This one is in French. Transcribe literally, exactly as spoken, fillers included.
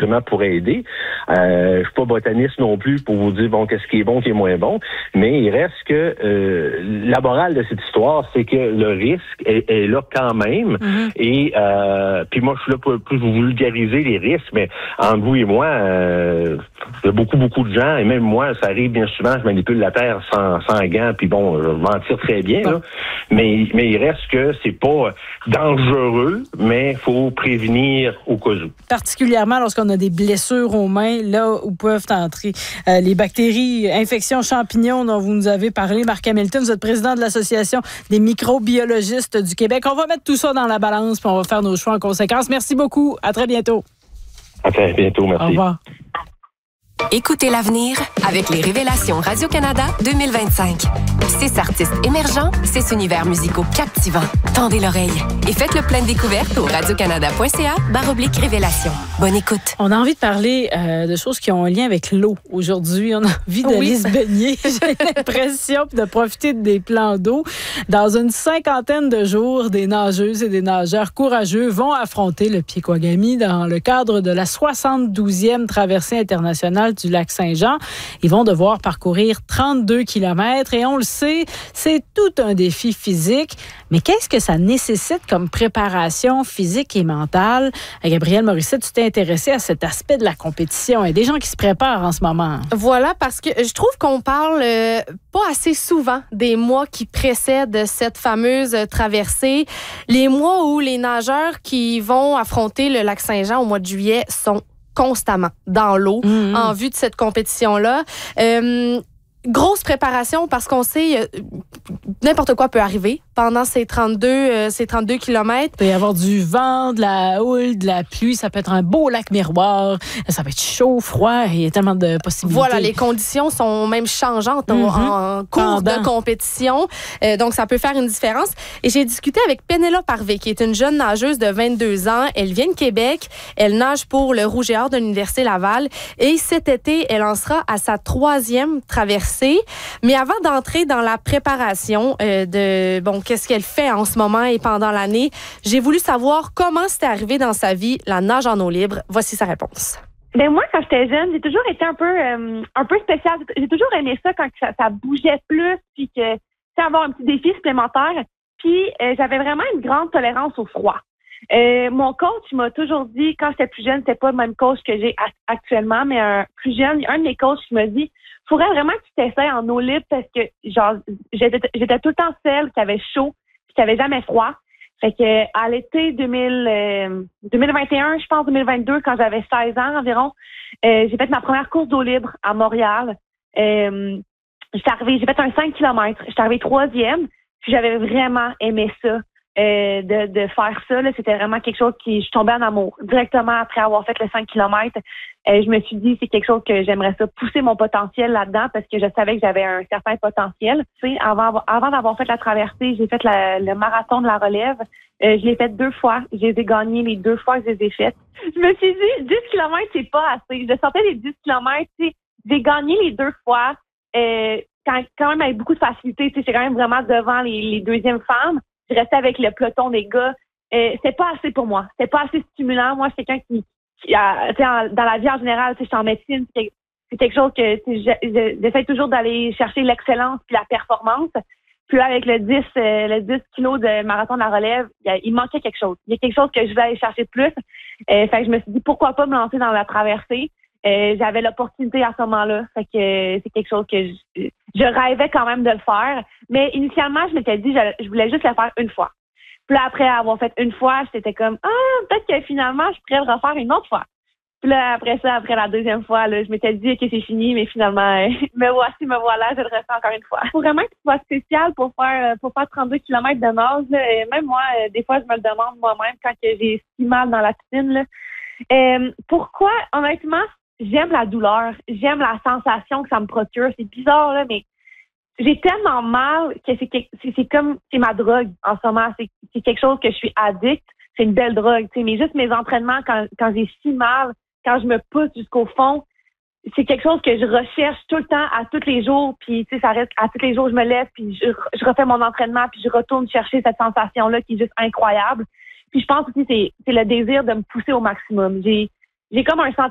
nutriments pourraient aider. Euh, je suis pas botaniste non plus pour vous dire bon qu'est-ce qui est bon, qui est moins bon, mais il reste que euh, la morale de cette histoire, c'est que le risque est, est là quand même. Mm-hmm. Et euh, puis moi, je suis là pour plus vous vulgariser les risques, mais entre vous et moi, euh, il y a beaucoup, beaucoup de gens, et même moi, ça arrive bien souvent, je manipule la terre sans, sans gants, puis bon, je m'en tire très bien, là. Mais, mais il reste que c'est pas dangereux, mais il faut prévenir au cas où. Particulièrement lorsqu'on a des blessures aux mains, là où peuvent entrer euh, les bactéries, infections, champignons dont vous nous avez parlé. Marc Hamilton, vous êtes président de l'Association des microbiologistes du Québec. On va mettre tout ça dans la balance, puis on va faire nos choix en conséquence. Merci beaucoup. À très bientôt. À très bientôt, merci. Au revoir. Écoutez l'avenir avec les Révélations Radio-Canada deux mille vingt-cinq. Six artistes émergents, six univers musicaux captivants. Tendez l'oreille et faites le plein de découvertes au radiocanada.ca barre oblique Révélations. Bonne écoute. On a envie de parler euh, de choses qui ont un lien avec l'eau aujourd'hui. On a envie d'aller oui. se baigner, j'ai l'impression, de profiter des plans d'eau. Dans une cinquantaine de jours, des nageuses et des nageurs courageux vont affronter le Pikwagami dans le cadre de la soixante-douzième traversée internationale du lac Saint-Jean. Ils vont devoir parcourir trente-deux kilomètres et on le sait, c'est tout un défi physique. Mais qu'est-ce que ça nécessite comme préparation physique et mentale? Gabrielle Morissette, tu t'es intéressée à cet aspect de la compétition. Il y a des gens qui se préparent en ce moment. Voilà, parce que je trouve qu'on parle euh, pas assez souvent des mois qui précèdent cette fameuse traversée. Les mois où les nageurs qui vont affronter le lac Saint-Jean au mois de juillet sont constamment dans l'eau mmh. en vue de cette compétition-là. Euh, grosse préparation parce qu'on sait euh, n'importe quoi peut arriver pendant ces trente-deux, euh, ces trente-deux kilomètres. Il peut y avoir du vent, de la houle, de la pluie. Ça peut être un beau lac miroir. Ça peut être chaud, froid. Il y a tellement de possibilités. Voilà, les conditions sont même changeantes mm-hmm. en cours Pendant. de compétition. Euh, donc, ça peut faire une différence. Et j'ai discuté avec Pénélope Harvey, qui est une jeune nageuse de vingt-deux ans. Elle vient de Québec. Elle nage pour le Rouge et Or de l'Université Laval. Et cet été, elle en sera à sa troisième traversée. Mais avant d'entrer dans la préparation euh, de... bon qu'est-ce qu'elle fait en ce moment et pendant l'année. J'ai voulu savoir comment c'était arrivé dans sa vie la nage en eau libre. Voici sa réponse. Ben moi, quand j'étais jeune, j'ai toujours été un peu euh, un peu spéciale. J'ai toujours aimé ça quand ça, ça bougeait plus, puis que c'est avoir un petit défi supplémentaire. Puis euh, j'avais vraiment une grande tolérance au froid. Euh, mon coach m'a toujours dit, quand j'étais plus jeune, c'était pas le même coach que j'ai actuellement, mais un plus jeune, un de mes coachs m'a dit, faudrait vraiment que tu t'essayes en eau libre parce que genre j'étais, j'étais tout le temps celle qui avait chaud, qui avait jamais froid. Fait que à l'été deux mille, euh, deux mille vingt et un, je pense deux mille vingt-deux, quand j'avais seize ans environ, euh, j'ai fait ma première course d'eau libre à Montréal. Euh, j'étais arrivée, j'ai fait un cinq kilomètres. J'étais arrivée troisième, puis j'avais vraiment aimé ça. Euh, de, de faire ça, là, c'était vraiment quelque chose qui... Je suis tombée en amour. Directement après avoir fait le cinq kilomètres, euh, je me suis dit c'est quelque chose que j'aimerais ça, pousser mon potentiel là-dedans parce que je savais que j'avais un certain potentiel. Tu sais, avant, avant d'avoir fait la traversée, j'ai fait la, le marathon de la relève. Euh, je l'ai fait deux fois. Je les ai gagnés les deux fois que je les ai faites. Je me suis dit, dix kilomètres, c'est pas assez. Je sortais les dix kilomètres, tu sais, j'ai gagné les deux fois. Euh, quand, quand même avec beaucoup de facilité. Tu sais, c'est quand même vraiment devant les, les deuxièmes femmes. Je restais avec le peloton des gars. Euh, c'était pas assez pour moi. C'était pas assez stimulant. Moi, c'est quelqu'un qui, qui a, en, dans la vie en général, je suis en médecine, c'est, c'est quelque chose que je, j'essaie toujours d'aller chercher l'excellence puis la performance. Puis là, avec le dix, euh, le dix kilos de marathon de la relève, il, il manquait quelque chose. Il y a quelque chose que je voulais aller chercher plus. Euh, fait que je me suis dit, pourquoi pas me lancer dans la traversée? Euh, j'avais l'opportunité à ce moment-là. Fait que euh, c'est quelque chose que je, je rêvais quand même de le faire. Mais initialement, je m'étais dit, je, je voulais juste le faire une fois. Puis là, après avoir fait une fois, j'étais comme, ah, peut-être que finalement, je pourrais le refaire une autre fois. Puis là, après ça, après la deuxième fois, là, je m'étais dit que c'est fini, mais finalement, euh, me voici, me voilà, je le refais encore une fois. Il faut vraiment que ce soit spécial pour faire pour faire trente-deux kilomètres de nage. Là. Et même moi, euh, des fois, je me le demande moi-même quand que j'ai si mal dans la piscine. Là. Euh, pourquoi, honnêtement, j'aime la douleur, j'aime la sensation que ça me procure. C'est bizarre, là, mais j'ai tellement mal que c'est, c'est, c'est comme, c'est ma drogue en ce moment. C'est, c'est quelque chose que je suis addict. C'est une belle drogue, tu sais. Mais juste mes entraînements, quand, quand j'ai si mal, quand je me pousse jusqu'au fond, c'est quelque chose que je recherche tout le temps, à tous les jours. Puis, tu sais, ça reste, à tous les jours, je me lève, puis je, je refais mon entraînement, puis je retourne chercher cette sensation-là qui est juste incroyable. Puis, je pense aussi, c'est, c'est le désir de me pousser au maximum. J'ai, j'ai comme un sentiment